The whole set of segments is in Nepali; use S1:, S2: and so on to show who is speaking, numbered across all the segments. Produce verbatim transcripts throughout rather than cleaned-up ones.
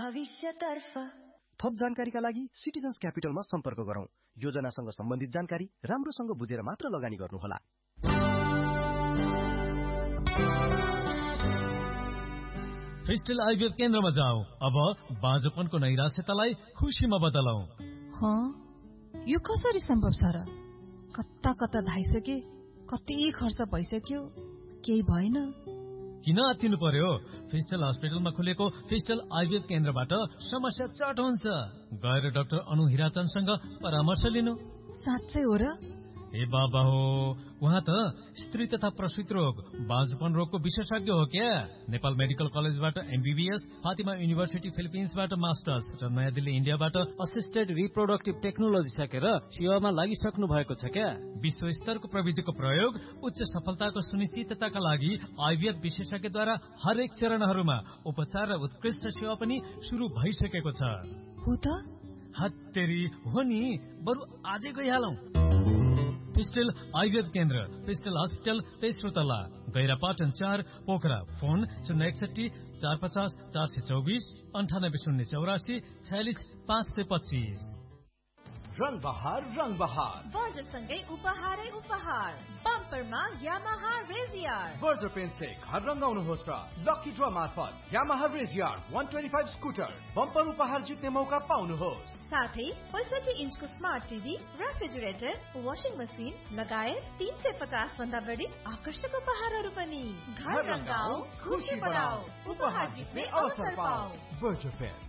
S1: भविष्यतर्फ।
S2: थप जानकारीका लागि सिटिजन्स क्यापिटलमा सम्पर्क गरौँ। योजनासँग सम्बन्धित जानकारी राम्रोसँग बुझेर मात्र लगानी गर्नुहोला।
S3: फिस्टल आइभीएफ केन्द्रमा जाऊ। अब बाँझोपनको नैराश्यतालाई खुसीमा बदलौ।
S4: यो कसरी सम्भव छ र? कता कता धाइसके, कति खर्च भइसक्यो, केही भएन।
S3: किन आत्तिनु पर्यो? फिस्टल हस्पिटलमा खुलेको फिस्टल आइभीएफ केन्द्रबाट समस्या चट हुन्छ। गएर डाक्टर अनु हिराचन्दसँग परामर्श लिनु।
S4: साँच्चै हो र?
S3: ए बाबा हो, उहाँ त स्त्री तथा प्रसूति रोग बाँझोपन रोगको विशेषज्ञ हो क्या। नेपाल मेडिकल कलेजबाट एमबीबीएस, फातिमा युनिभर्सिटी फिलिपिन्सबाट मास्टर्स र नयाँ दिल्ली इन्डियाबाट असिस्टेड रिप्रोडक्टिभ टेक्नोलोजी सकेर सेवामा लागिसक्नु भएको छ क्या। विश्व स्तरको प्रविधिको प्रयोग उच्च सफलताको सुनिश्चितताका लागि आइभीएफ विशेषज्ञद्वारा हरेक चरणहरूमा उपचार र उत्कृष्ट सेवा पनि सुरु भइसकेको छ।
S4: हो त?
S3: हत्तेरी हो नि, बरु आजै गइहालौं। फिस्टल आइभीएफ केन्द्र, फिस्टल हस्पिटल, तेस्रो तला, गैरापाटन चार, पोखरा। फोन शून्य एकसठी चार पचास चार सय चौबिस अन्ठानब्बे शून्य चौरासी छयालिस पाँच सय पच्चिस।
S5: रंग बहार रंग बहार
S6: बर्जर सँगै उपहारै उपहार। बम्परमा यामाहा रेजियर।
S5: बर्जर पेन्टले घर रंगाउनुहोस् र लकी ड्र मार्फत यामाहा रेजियर एक सय पच्चीस स्कुटर बम्पर उपहार जित्ने मौका पाउनुहोस्।
S6: साथै पैंसठी इन्चको smart TV, refrigerator, washing machine लगायत तीन सय पचास भन्दा बढी आकर्षक उपहारहरू पनि। घर रंगाऊ, खुशी बढाऊ, उपहार जित्ने अवसर पाऊ।
S5: Berger pant.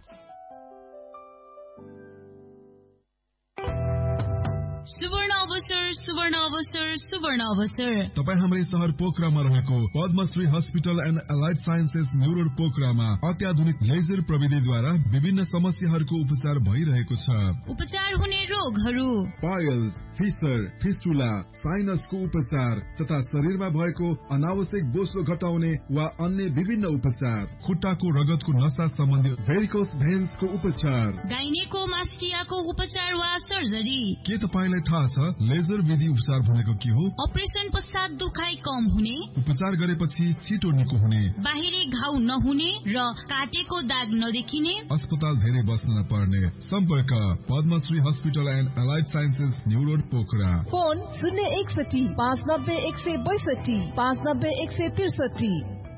S7: सुवर्ण अवसर, सुवर्ण अवसर, सुवर्ण अवसर।
S8: तपाईँ हाम्रै शहर पोखरामा रहेको Padmashri hospital and allied sciences new road पोखरामा अत्याधुनिक लेजर प्रविधिद्वारा विभिन्न समस्याहरूको उपचार भइरहेको छ।
S7: उपचार हुने रोगहरू
S8: पाइल्स, फिसर, फिस्टुला, साइनसको उपचार तथा शरीरमा भएको अनावश्यक बोसो घटाउने वा अन्य विभिन्न उपचार। खुट्टाको रगतको नसा सम्बन्धी भेरिकोस भेन्सको उपचार।
S7: गाइनेको मास्टियाको उपचार वा सर्जरी।
S8: के तपाईलाई थाहा छ लेजर विधि उपचार भनेको के हो?
S7: अपरेसन पश्चात दुखाइ कम हुने,
S8: उपचार गरेपछि छिटो निको हुने,
S7: बाहिरी घाउ नहुने र काटेको दाग नदेखिने,
S8: अस्पताल धेरै बस्न नपर्ने। सम्पर्क Padmashri hospital and allied sciences new road Pokhara.
S4: Phone शून्य एकसठी पाँच नब्बे एक सय बैसठी पाँच नब्बे एक सय त्रिसठी।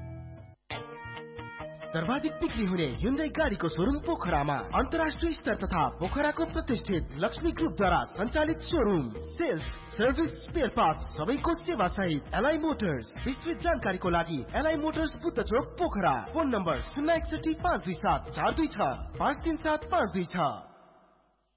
S9: सर्वाधिक बिक्री हुने Hyundai गाडीको शोरूम पोखरामा अन्तर्राष्ट्रिय स्तर तथा पोखराको प्रतिष्ठित लक्ष्मी ग्रुपद्वारा सञ्चालित showroom. Sales, service, spare parts सबैको सेवा सहित एलआई मोटर्स। विस्तृत जानकारीको लागि एलआई मोटर्स बुद्ध चोक पोखरा। फोन नम्बर शून्य एकसठी पाँच दुई सात चार दुई छ पाँच तीन सात पाँच दुई छ।